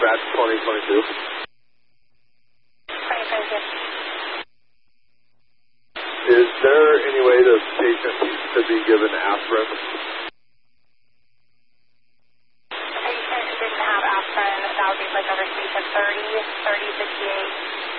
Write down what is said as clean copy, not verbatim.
dispatch 2022. 2022. Is there any way the patient needs to be given aspirin? The patient didn't have aspirin. That would be like over station 30, 3068.